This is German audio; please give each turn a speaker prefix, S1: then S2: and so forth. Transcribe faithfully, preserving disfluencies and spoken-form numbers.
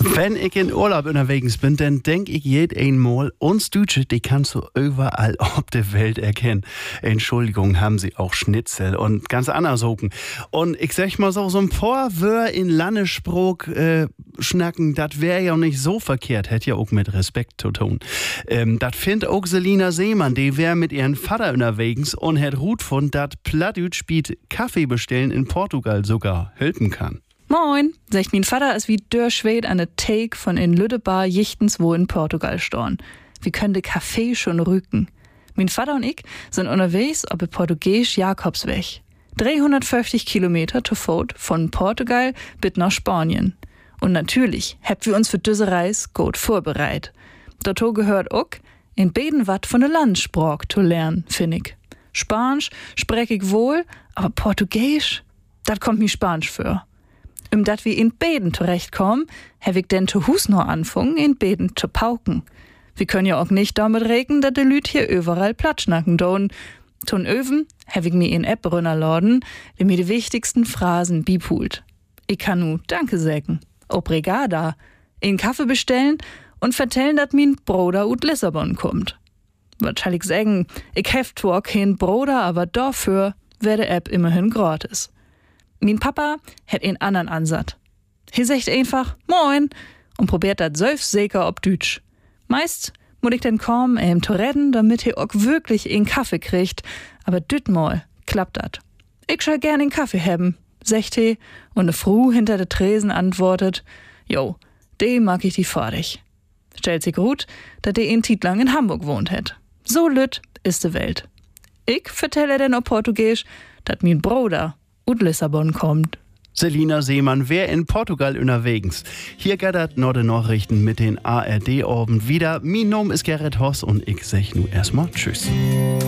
S1: Wenn ich in Urlaub unterwegs bin, dann denk ich jed einmal, uns Deutsche, die kannst du überall auf der Welt erkennen. Entschuldigung, haben sie auch Schnitzel und ganz anders hocken. Und ich sag mal so, so ein paar Wör in Landesspruch äh, schnacken, das wäre ja nicht so verkehrt, hätte ja auch mit Respekt zu tun. Ähm, das find auch Selina Seemann, die wär mit ihren Vater unterwegs und hat Rut von dat Plattdütsch biet Kaffee bestellen in Portugal sogar helfen kann.
S2: Moin, sagt mein Vater, ist wie Dörrschwed an der Take von in Lüdebar jichtens wo in Portugal storn. Wie könnte Kaffee schon rücken? Mein Vater und ich sind unterwegs auf der portugiesisch Jakobsweg. dreihundertfünfzig Kilometer zu Fuß von Portugal bis nach Spanien. Und natürlich habt wir uns für diese Reise gut vorbereitet. Dazu gehört auch, in beiden wat von der Landssprach zu lernen, find ich. Spanisch sprech ich wohl, aber Portugiesisch, das kommt mir Spanisch für. Um dat wir in Beden zurechtkommen, hab ich denn zu Hus noch anfangen, in Beden zu pauken. Wir können ja auch nicht damit reden, dass die Lüt hier überall platschnacken don. Ton Öven hab ich mir in App runterladen, die mir die wichtigsten Phrasen bipult. Ich kann nu Danke sägen, obrigada, in Kaffee bestellen und vertellen, dass mein Bruder ut Lissabon kommt. Was soll ich sagen? Ich hef zwar kein Bruder, aber dafür wär die App immerhin gratis. Mein Papa hat einen anderen Ansatz. Er sagt einfach Moin und probiert das selbstsäker ob Dütsch. Meist muss ich dann kommen, ihm zu retten, damit er auch wirklich einen Kaffee kriegt. Aber dütmal klappt das. Ich schall gern einen Kaffee haben, sagt er, und eine Frau hinter der Tresen antwortet, Jo, de mag ich die fertig. Stellt sich gut, dass der einen Tiet lang in Hamburg wohnt hat. So lütt ist die Welt. Ich vertelle denn auf Portugiesisch, dass mein Bruder und Lissabon kommt.
S1: Selina Seemann wär in Portugal unterwegs. Hier gattert noch die Nachrichten mit den A R D-Orben wieder. Mein Name ist Gerrit Hoss und ich sag nu erstmal Tschüss.